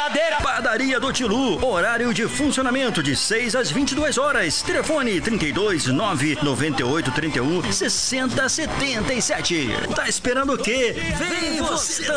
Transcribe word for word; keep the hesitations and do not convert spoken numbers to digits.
geladeira. Padaria do Tilu, horário de funcionamento de seis às vinte e duas horas. Telefone trinta e dois, nove noventa e oito, trinta e um, sessenta, setenta e sete. Tá esperando o quê? Vem você